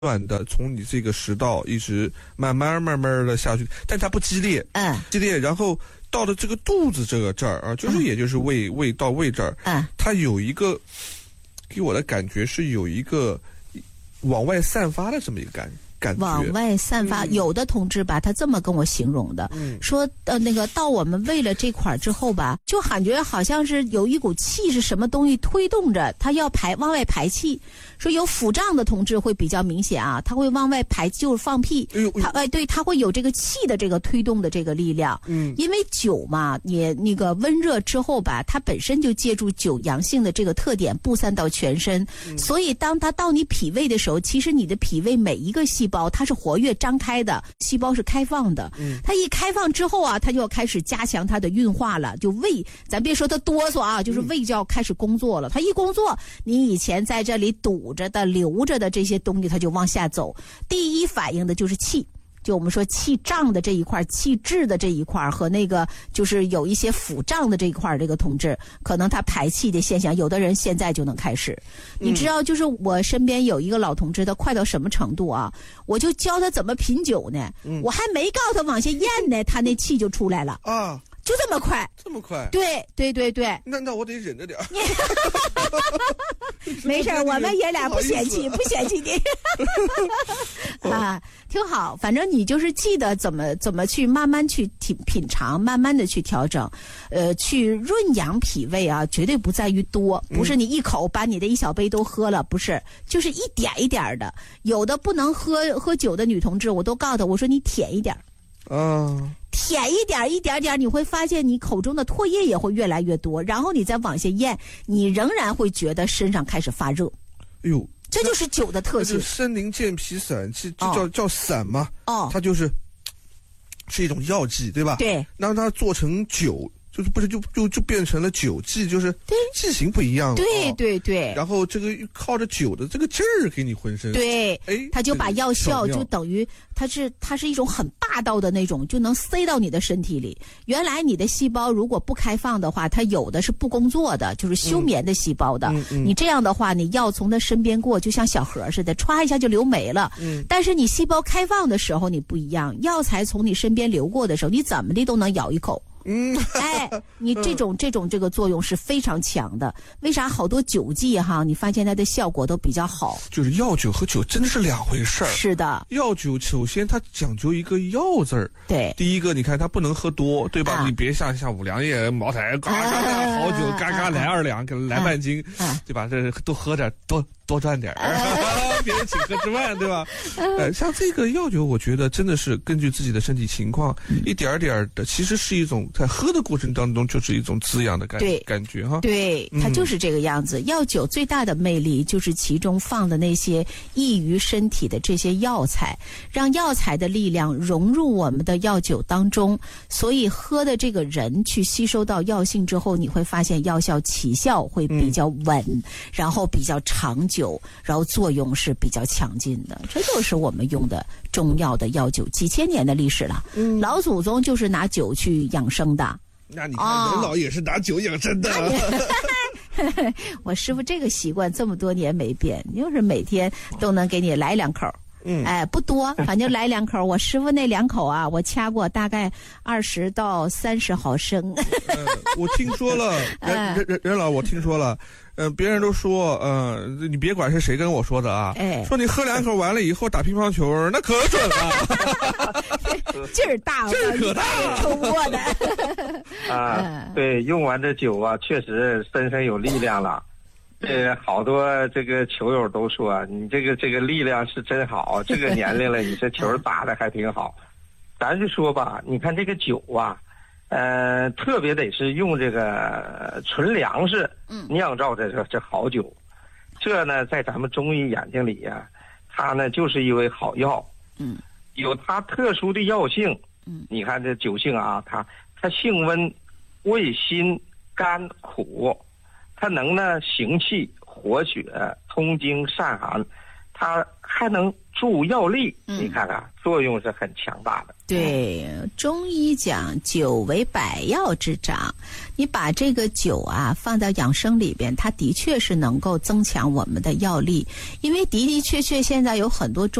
短的从你这个食道一直慢慢的下去，但它不激烈，激烈，然后到了这个肚子这儿啊，也就是胃到胃这儿，它有一个给我的感觉是有一个往外散发的这么一个感觉。 往外散发，有的同志吧，他这么跟我形容的，说那个到我们胃了这块之后吧，就感觉好像是有一股气是什么东西推动着他要往外排气。说有腹胀的同志会比较明显啊，他会往外排，就是放屁，他会有这个气的这个推动的这个力量。因为酒嘛，也那个温热之后吧，它本身就借助酒阳性的这个特点布散到全身，所以当它到你脾胃的时候，其实你的脾胃每一个细胞它是活跃张开的，细胞是开放的。它一开放之后啊，它就要开始加强它的运化了，就胃，咱别说它哆嗦啊，就是胃就要开始工作了。它一工作，你以前在这里堵着的留着的这些东西它就往下走，第一反应的就是气，就我们说气胀的这一块，气滞的这一块，和那个就是有一些腹胀的这一块，这个同志可能他排气的现象，有的人现在就能开始。你知道，就是我身边有一个老同志，他快到什么程度啊？我就教他怎么品酒呢，我还没告诉他往下咽呢，他那气就出来了啊。就这么快， 这么快？ 对。 那我得忍着点儿。 没事，我们爷俩不嫌弃你啊，挺好。反正你就是记得怎么去慢慢去品尝，慢慢的去调整，去润养脾胃啊，绝对不在于多，不是你一口把你的一小杯都喝了，不是，就是一点一点的。有的不能喝酒的女同志，我都告诉她，我说你舔一点舔一点一点点，你会发现你口中的唾液也会越来越多，然后你再往下咽，你仍然会觉得身上开始发热。哎呦，这就是酒的特性。 参宁健脾散，叫散嘛。它是一种药剂，对吧？ 对。 让它做成酒，就变成了酒剂，就是剂型不一样了。 对。 然后这个靠着酒的这个劲儿给你浑身。 对。它就把药效就等于它是一种很霸道的那种，就能塞到你的身体里。原来你的细胞如果不开放的话，它有的是不工作的，就是休眠的细胞的。你这样的话，你药从它身边过，就像小盒似的，歘一下就流没了。但是你细胞开放的时候你不一样，药材从你身边流过的时候，你怎么的都能咬一口。你这个作用是非常强的。为啥好多酒剂哈，你发现它的效果都比较好？ 就是药酒和酒真的是两回事儿。 是的， 药酒首先它讲究一个药字儿。 对， 第一个你看它不能喝多，对吧？你别像五粮液、茅台，嘎嘎好酒，嘎嘎来2两，给来半斤，对吧？这多喝点，多赚点儿，别人请客吃饭，对吧？像这个药酒，我觉得真的是根据自己的身体情况，一点点的，其实是一种在喝的过程当中就是一种滋养的感觉哈。 对，它就是这个样子。药酒最大的魅力就是其中放的那些益于身体的这些药材，让药材的力量融入我们的药酒当中，所以喝的这个人去吸收到药性之后，你会发现药效起效会比较稳，然后比较长久，然后作用是比较强劲的。这就是我们用的中药的药酒几千年的历史了。老祖宗就是拿酒去养生的。 那你看人老也是拿酒养生的。 我师父这个习惯这么多年没变，就是每天都能给你来2口。不多，反正来2口。我师父那2口啊，我掐过大概20到30毫升。 我听说了，任老，我听说了。别人都说，你别管是谁跟我说的啊，说你喝2口完了以后打乒乓球，那可准了， 劲儿大， 劲儿可大了， 抽过的。 对，用完这酒啊，确实身有力量了。好多这个球友都说你这个力量是真好，这个年龄了，你这球打得还挺好。咱就说吧，你看这个酒啊。特别得是用这个纯粮食酿造这好酒，这呢在咱们中医眼睛里呀，它呢就是一味好药，有它特殊的药性。你看这酒性啊，它性温，味辛甘苦，它能呢行气活血通经散寒，它还能助药力，你看看作用是很强大的。 对，中医讲酒为百药之长，你把这个酒啊放到养生里边，它的确是能够增强我们的药力，因为的的确确现在有很多